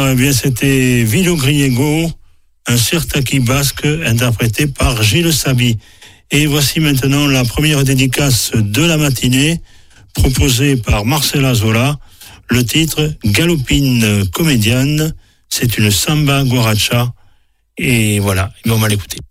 eh bien, c'était Vilo Griego, un sirtaki basque interprété par Gilles Sabi. Et voici maintenant la première dédicace de la matinée, proposée par Marcela Zola. Le titre Galopine comédienne, c'est une samba guaracha. Et voilà, on va l'écouter.